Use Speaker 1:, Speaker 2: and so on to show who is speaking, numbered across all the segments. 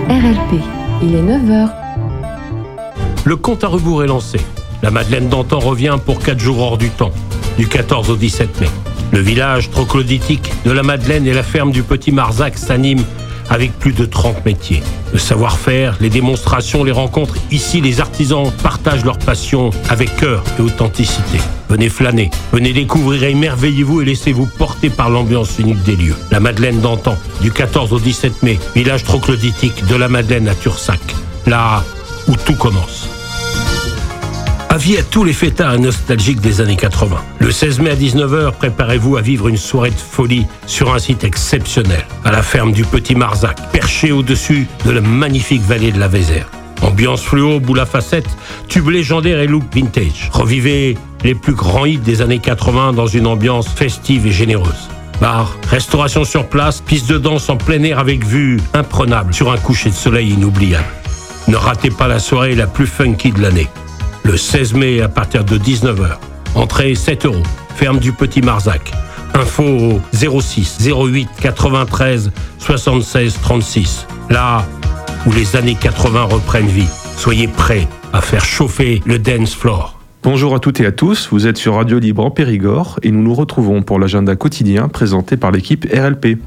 Speaker 1: RLP, il est 9h.
Speaker 2: Le compte à rebours est lancé. La Madeleine d'antan revient pour 4 jours hors du temps, du 14 au 17 mai. Le village troglodytique de la Madeleine et la ferme du Petit Marzac s'animent avec plus de 30 métiers. Le savoir-faire, les démonstrations, les rencontres, ici les artisans partagent leur passion avec cœur et authenticité. Venez flâner, venez découvrir, émerveillez-vous et laissez-vous porter par l'ambiance unique des lieux. La Madeleine d'antan, du 14 au 17 mai, village troglodytique de la Madeleine à Tursac, là où tout commence. Avis à tous les fêtards nostalgiques des années 80. Le 16 mai à 19h, préparez-vous à vivre une soirée de folie sur un site exceptionnel, à la ferme du Petit Marzac, perché au-dessus de la magnifique vallée de la Vézère. Ambiance fluo, boule à facettes, tubes légendaires et look vintage. Revivez les plus grands hits des années 80 dans une ambiance festive et généreuse. Bar, restauration sur place, piste de danse en plein air avec vue imprenable sur un coucher de soleil inoubliable. Ne ratez pas la soirée la plus funky de l'année. Le 16 mai à partir de 19h. Entrée 7 €. Ferme du Petit Marzac. Info au 06 08 93 76 36. Là où les années 80 reprennent vie. Soyez prêts à faire chauffer le dance floor.
Speaker 3: Bonjour à toutes et à tous, vous êtes sur Radio Libre en Périgord et nous nous retrouvons pour l'agenda quotidien présenté par l'équipe RLP.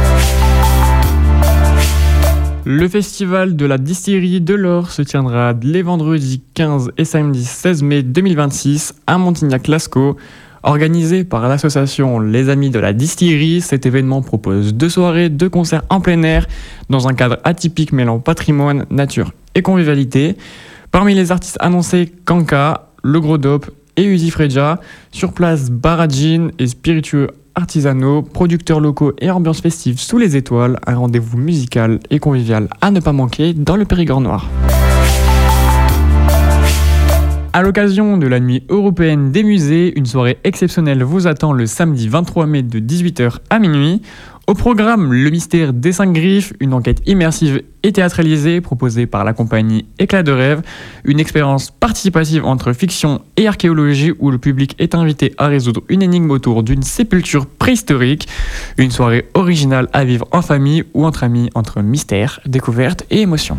Speaker 4: Le festival de la distillerie de l'Or se tiendra les vendredis 15 et samedi 16 mai 2026 à Montignac-Lascaux. Organisé par l'association Les Amis de la Distillerie, cet événement propose 2 soirées de concerts en plein air dans un cadre atypique mêlant patrimoine, nature et convivialité. Parmi les artistes annoncés, Kanka, Le Gros Dope et Uzi Freja. Sur place, bar à gin et spiritueux artisanaux, producteurs locaux et ambiance festive sous les étoiles, un rendez-vous musical et convivial à ne pas manquer dans le Périgord noir. À l'occasion de la nuit européenne des musées, une soirée exceptionnelle vous attend le samedi 23 mai de 18h à minuit. Au programme, le mystère des 5 griffes, une enquête immersive et théâtralisée proposée par la compagnie Éclat de rêve, une expérience participative entre fiction et archéologie où le public est invité à résoudre une énigme autour d'une sépulture préhistorique, une soirée originale à vivre en famille ou entre amis entre mystère, découverte et émotion.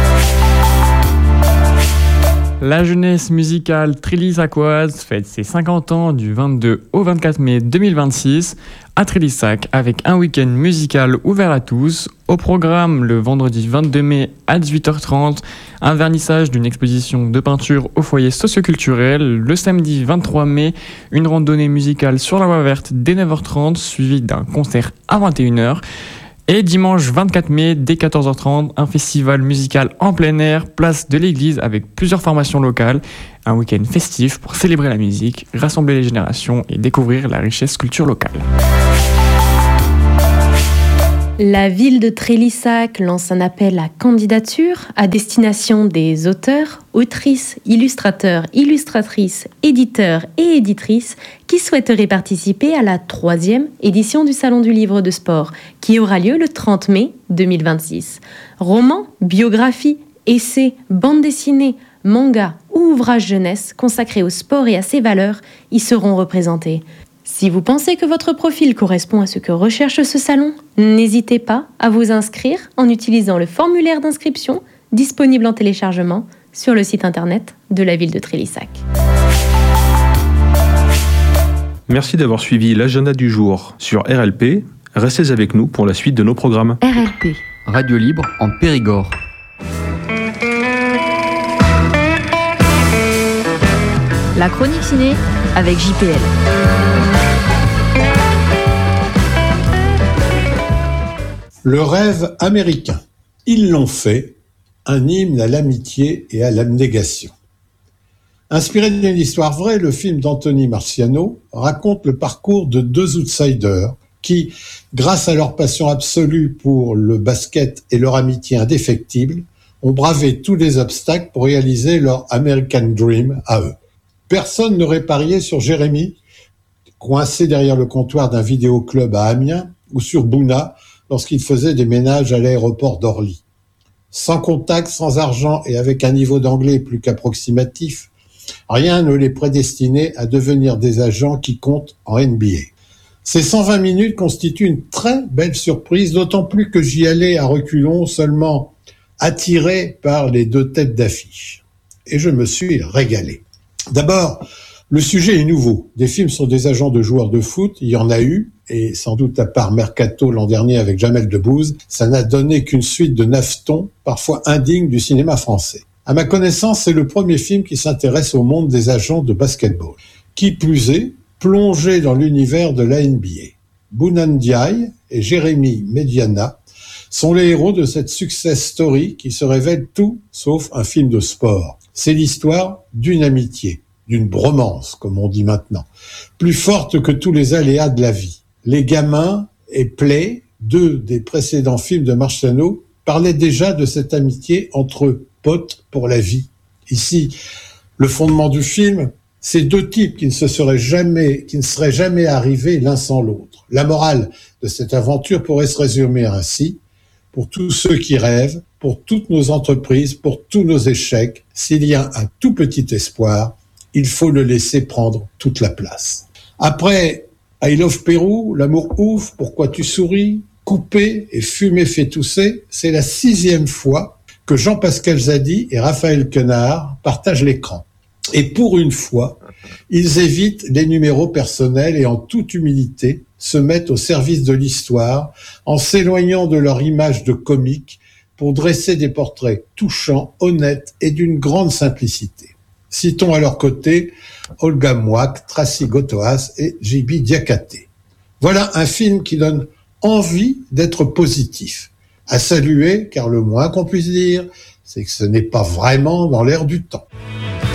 Speaker 4: La jeunesse musicale trélissacoise fête ses 50 ans du 22 au 24 mai 2026 à Trélissac avec un week-end musical ouvert à tous. Au programme, le vendredi 22 mai à 18h30, un vernissage d'une exposition de peinture au foyer socioculturel. Le samedi 23 mai, une randonnée musicale sur la voie verte dès 9h30 suivie d'un concert à 21h. Et dimanche 24 mai, dès 14h30, un festival musical en plein air, place de l'église avec plusieurs formations locales. Un week-end festif pour célébrer la musique, rassembler les générations et découvrir la richesse culture locale.
Speaker 1: La ville de Trélissac lance un appel à candidature à destination des auteurs, autrices, illustrateurs, illustratrices, éditeurs et éditrices qui souhaiteraient participer à la 3e édition du Salon du Livre de Sport qui aura lieu le 30 mai 2026. Romans, biographies, essais, bandes dessinées, mangas ou ouvrages jeunesse consacrés au sport et à ses valeurs y seront représentés. Si vous pensez que votre profil correspond à ce que recherche ce salon, n'hésitez pas à vous inscrire en utilisant le formulaire d'inscription disponible en téléchargement sur le site internet de la ville de Trélissac.
Speaker 3: Merci d'avoir suivi l'agenda du jour sur RLP. Restez avec nous pour la suite de nos programmes.
Speaker 1: RLP,
Speaker 5: Radio Libre en Périgord.
Speaker 6: La chronique ciné avec JPL.
Speaker 7: Le rêve américain. Ils l'ont fait, un hymne à l'amitié et à l'abnégation. Inspiré d'une histoire vraie, le film d'Anthony Marciano raconte le parcours de 2 outsiders qui, grâce à leur passion absolue pour le basket et leur amitié indéfectible, ont bravé tous les obstacles pour réaliser leur American Dream à eux. Personne n'aurait parié sur Jérémy, coincé derrière le comptoir d'un vidéoclub à Amiens, ou sur Bouna, lorsqu'il faisait des ménages à l'aéroport d'Orly. Sans contact, sans argent et avec un niveau d'anglais plus qu'approximatif, rien ne les prédestinait à devenir des agents qui comptent en NBA. Ces 120 minutes constituent une très belle surprise, d'autant plus que j'y allais à reculons seulement attiré par les 2 têtes d'affiche. Et je me suis régalé. D'abord, le sujet est nouveau. Des films sur des agents de joueurs de foot, il y en a eu, et sans doute à part Mercato l'an dernier avec Jamel Debbouze, ça n'a donné qu'une suite de navetons, parfois indignes du cinéma français. À ma connaissance, c'est le premier film qui s'intéresse au monde des agents de basketball. Qui plus est, plongé dans l'univers de la NBA. Bouna Ndiaye et Jérémy Mediana sont les héros de cette success story qui se révèle tout sauf un film de sport. C'est l'histoire d'une amitié, d'une bromance, comme on dit maintenant, plus forte que tous les aléas de la vie. Les Gamins et Play, 2 des précédents films de Marciano, parlaient déjà de cette amitié entre potes pour la vie. Ici, le fondement du film, c'est 2 types qui ne seraient jamais arrivés l'un sans l'autre. La morale de cette aventure pourrait se résumer ainsi. Pour tous ceux qui rêvent, pour toutes nos entreprises, pour tous nos échecs, s'il y a un tout petit espoir, il faut le laisser prendre toute la place. Après I Love Pérou, L'amour ouf, Pourquoi tu souris, Coupé et Fumer fait tousser, c'est la 6e fois que Jean-Pascal Zadi et Raphaël Quenard partagent l'écran. Et pour une fois, ils évitent les numéros personnels et en toute humilité se mettent au service de l'histoire en s'éloignant de leur image de comique pour dresser des portraits touchants, honnêtes et d'une grande simplicité. Citons à leur côté Olga Mouak, Tracy Gotoas et J.B. Diakhaté. Voilà un film qui donne envie d'être positif, à saluer, car le moins qu'on puisse dire, c'est que ce n'est pas vraiment dans l'air du temps.